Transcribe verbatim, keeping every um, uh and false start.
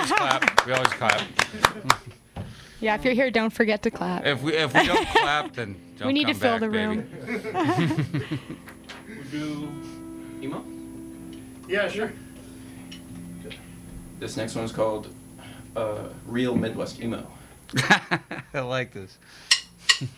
always clap. We always clap. Yeah, if you're here, don't forget to clap. If we if we don't clap, then don't We need come to fill back, the baby. room. We'll do emo. Yeah, sure. This next one is called uh, Real Midwest Emo. I like this.